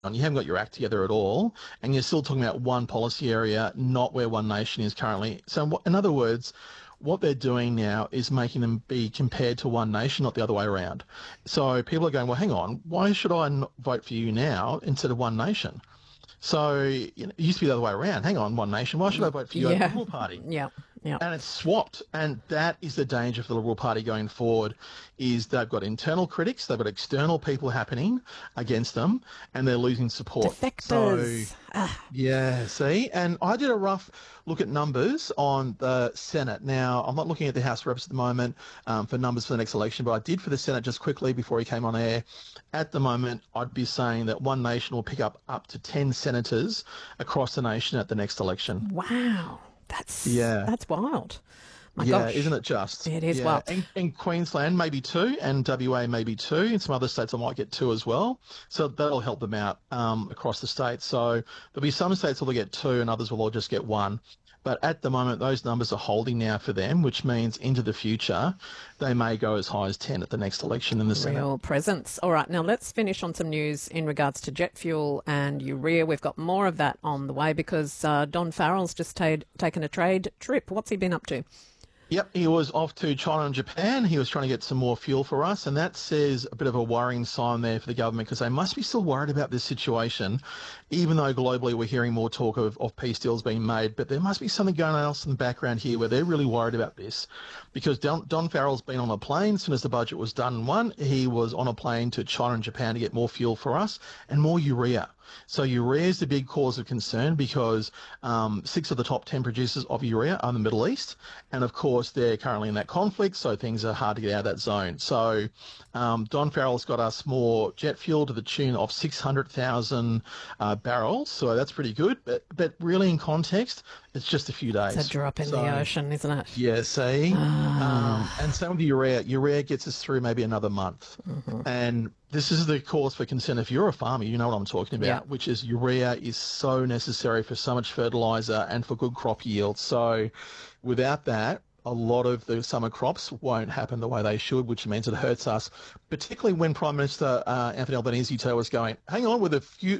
on, you haven't got your act together at all, and you're still talking about one policy area, not where One Nation is currently. So, in other words, what they're doing now is making them be compared to One Nation, not the other way around. So people are going, well, hang on, why should I not vote for you now instead of One Nation? So it used to be the other way around. Hang on, One Nation, why should I vote for you over the Yeah. Liberal Party? Yeah. Yeah. And it's swapped, and that is the danger for the Liberal Party going forward, is they've got internal critics, they've got external people happening against them, and they're losing support. So, Defectors. Ah, yeah, see? And I did a rough look at numbers on the Senate. Now, I'm not looking at the House of Reps at the moment for numbers for the next election, but I did for the Senate just quickly before he came on air. At the moment, I'd be saying that One Nation will pick up to 10 senators across the nation at the next election. wow. That's Yeah. that's wild. My Yeah, gosh. isn't it just? It is Yeah, wild. and Queensland maybe two, and WA maybe two. In some other states, I might get two as well. So that'll help them out across the state. So there'll be some states that'll get two, and others will all just get one. But at the moment, those numbers are holding now for them, which means into the future, they may go as high as 10 at the next election in the Senate. Real presence. All right, now let's finish on some news in regards to jet fuel and urea. We've got more of that on the way because Don Farrell's just taken a trade trip. What's he been up to? Yep, he was off to China and Japan. He was trying to get some more fuel for us, and that says a bit of a worrying sign there for the government because they must be still worried about this situation, even though globally we're hearing more talk of peace deals being made. But there must be something going on else in the background here where they're really worried about this because Don Farrell's been on a plane. As soon as the budget was done and won, he was on a plane to China and Japan to get more fuel for us and more urea. So urea is the big cause of concern because 6 of the top 10 producers of urea are in the Middle East. And of course, they're currently in that conflict, so things are hard to get out of that zone. So Don Farrell's got us more jet fuel to the tune of 600,000 barrels. So that's pretty good. But really in context, it's just a few days. It's a drop in the ocean, isn't it? Yeah, see? And same with the urea. Urea gets us through maybe another month. And this is the cause for concern. If you're a farmer, you know what I'm talking about, Yeah. which is urea is so necessary for so much fertilizer and for good crop yield. So without that, a lot of the summer crops won't happen the way they should, which means it hurts us, particularly when Prime Minister Anthony Albanese today was going, hang on, with a few